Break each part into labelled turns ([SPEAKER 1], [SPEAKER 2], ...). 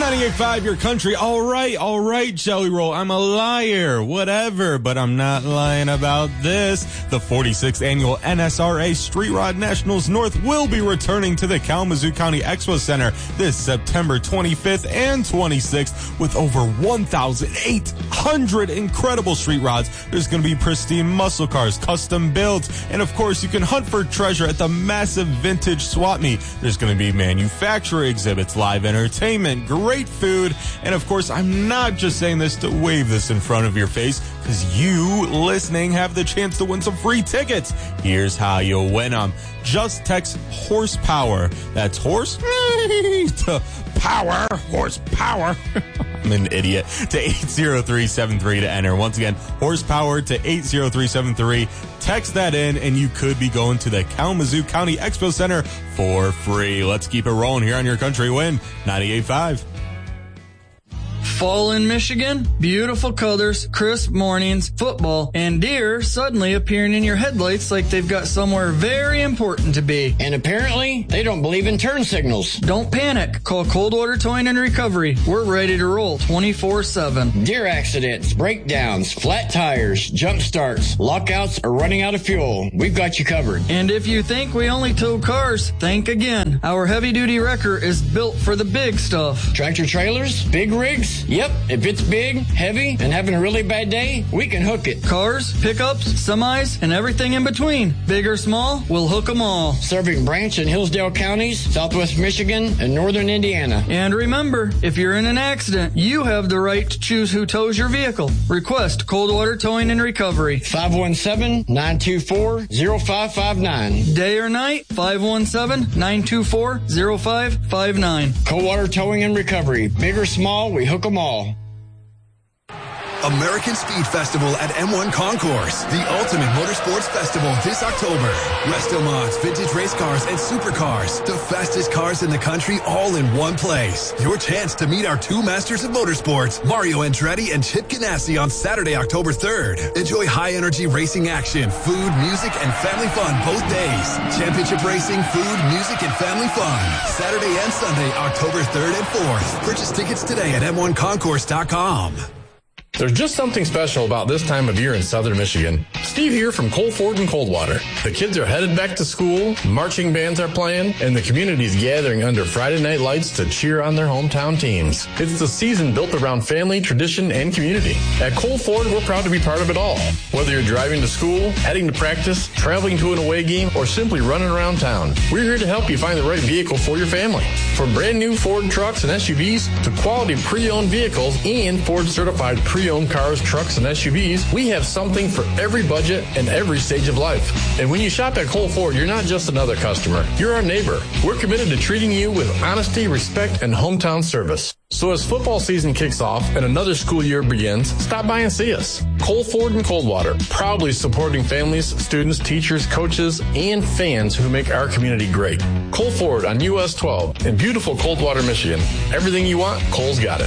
[SPEAKER 1] 98.5, your country. All right, Jelly Roll. I'm a liar, whatever, but I'm not lying about this. The 46th annual NSRA Street Rod Nationals North will be returning to the Kalamazoo County Expo Center this September 25th and 26th with over 1,800 incredible street rods. There's going to be pristine muscle cars, custom builds, and of course, you can hunt for treasure at the massive vintage swap meet. There's going to be manufacturer exhibits, live entertainment, great food, and of course, I'm not just saying this to wave this in front of your face, because you listening have the chance to win some free tickets. Here's how you'll win them. Just text horsepower. That's horse to power, horsepower. I'm an idiot. To 80373 to enter. Once again, horsepower to 80373. Text that in, and you could be going to the Kalamazoo County Expo Center for free. Let's keep it rolling here on your country win 98.5.
[SPEAKER 2] Fall in Michigan, beautiful colors, crisp mornings, football, and deer suddenly appearing in your headlights like they've got somewhere very important to be.
[SPEAKER 3] And apparently, they don't believe in turn signals.
[SPEAKER 2] Don't panic. Call Coldwater Towing and Recovery. We're ready to roll 24/7.
[SPEAKER 3] Deer accidents, breakdowns, flat tires, jump starts, lockouts, or running out of fuel. We've got you covered.
[SPEAKER 2] And if you think we only tow cars, think again. Our heavy-duty wrecker is built for the big stuff.
[SPEAKER 3] Tractor trailers? Big rigs? Yep, if it's big, heavy, and having a really bad day, we can hook it.
[SPEAKER 2] Cars, pickups, semis, and everything in between. Big or small, we'll hook them all.
[SPEAKER 3] Serving Branch and Hillsdale counties, Southwest Michigan, and Northern Indiana.
[SPEAKER 2] And remember, if you're in an accident, you have the right to choose who tows your vehicle. Request Coldwater Towing and Recovery.
[SPEAKER 3] 517-924-0559.
[SPEAKER 2] Day or night, 517-924-0559.
[SPEAKER 3] Coldwater Towing and Recovery. Big or small, we hook them all.
[SPEAKER 4] American Speed Festival at M1 Concourse, the ultimate motorsports festival this October. Resto mods, vintage race cars, and supercars. The fastest cars in the country all in one place. Your chance to meet our two masters of motorsports, Mario Andretti and Chip Ganassi, on Saturday, October 3rd. Enjoy high-energy racing action, food, music, and family fun both days. Championship racing, food, music, and family fun. Saturday and Sunday, October 3rd and 4th. Purchase tickets today at M1Concourse.com.
[SPEAKER 5] There's just something special about this time of year in southern Michigan. Steve here from Cole Ford and Coldwater. The kids are headed back to school, marching bands are playing, and the community's gathering under Friday night lights to cheer on their hometown teams. It's the season built around family, tradition, and community. At Cole Ford, we're proud to be part of it all. Whether you're driving to school, heading to practice, traveling to an away game, or simply running around town, we're here to help you find the right vehicle for your family. From brand new Ford trucks and SUVs to quality pre-owned vehicles and Ford certified pre-owned cars, trucks, and SUVs, we have something for every budget and every stage of life. And when you shop at Cole Ford, you're not just another customer. You're our neighbor. We're committed to treating you with honesty, respect, and hometown service. So as football season kicks off and another school year begins, stop by and see us. Cole Ford and Coldwater, proudly supporting families, students, teachers, coaches, and fans who make our community great. Cole Ford on US 12 in beautiful Coldwater, Michigan. Everything you want, Cole's got it.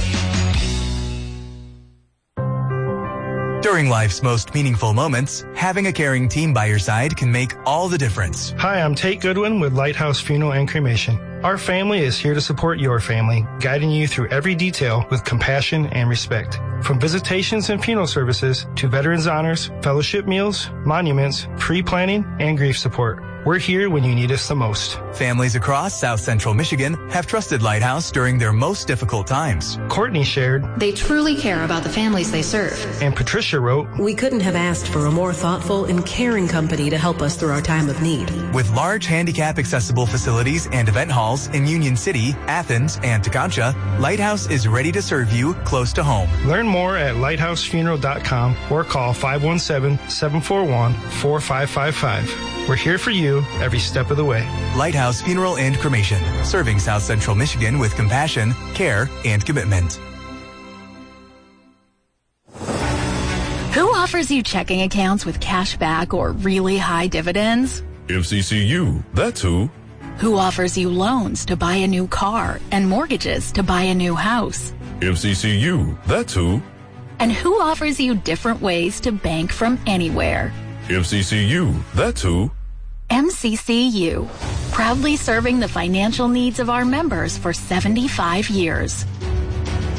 [SPEAKER 6] During life's most meaningful moments, having a caring team by your side can make all the difference.
[SPEAKER 7] Hi, I'm Tate Goodwin with Lighthouse Funeral and Cremation. Our family is here to support your family, guiding you through every detail with compassion and respect. From visitations and funeral services to veterans honors, fellowship meals, monuments, pre-planning, and grief support. We're here when you need us the most.
[SPEAKER 6] Families across South Central Michigan have trusted Lighthouse during their most difficult times.
[SPEAKER 7] Courtney shared,
[SPEAKER 8] "They truly care about the families they serve."
[SPEAKER 7] And Patricia wrote,
[SPEAKER 9] "We couldn't have asked for a more thoughtful and caring company to help us through our time of need."
[SPEAKER 6] With large handicap accessible facilities and event halls in Union City, Athens, and Tekonsha, Lighthouse is ready to serve you close to home.
[SPEAKER 7] Learn more at lighthousefuneral.com or call 517-741-4555. We're here for you every step of the way.
[SPEAKER 6] Lighthouse Funeral and Cremation, serving South Central Michigan with compassion, care, and commitment.
[SPEAKER 10] Who offers you checking accounts with cash back or really high dividends?
[SPEAKER 11] FCCU, that's who.
[SPEAKER 10] Who offers you loans to buy a new car and mortgages to buy a new house?
[SPEAKER 11] FCCU, that's who.
[SPEAKER 10] And who offers you different ways to bank from anywhere?
[SPEAKER 11] FCCU, that's who.
[SPEAKER 10] MCCU, proudly serving the financial needs of our members for 75 years.